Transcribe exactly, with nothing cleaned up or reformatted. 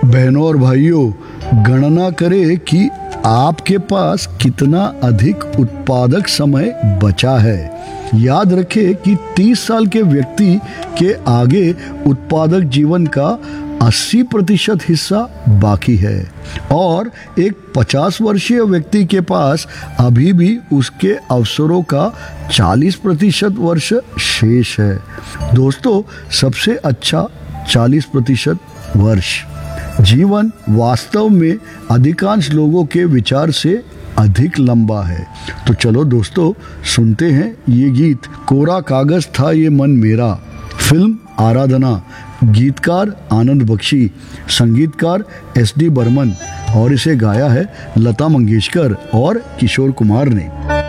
बहनों और भाइयों, गणना करें कि आपके पास कितना अधिक उत्पादक समय बचा है। याद रखें कि तीस साल के व्यक्ति के आगे उत्पादक जीवन का अस्सी प्रतिशत हिस्सा बाकी है और एक पचास वर्षीय व्यक्ति के पास अभी भी उसके अवसरों का चालीस प्रतिशत वर्ष शेष है। दोस्तों, सबसे अच्छा चालीस प्रतिशत वर्ष। जीवन वास्तव में अधिकांश लोगों के विचार से अधिक लंबा है। तो चलो दोस्तों, सुनते हैं ये गीत। कोरा कागज था ये मन मेरा, फिल्म आराधना, गीतकार आनंद बख्शी, संगीतकार एस डी बर्मन, और इसे गाया है लता मंगेशकर और किशोर कुमार ने।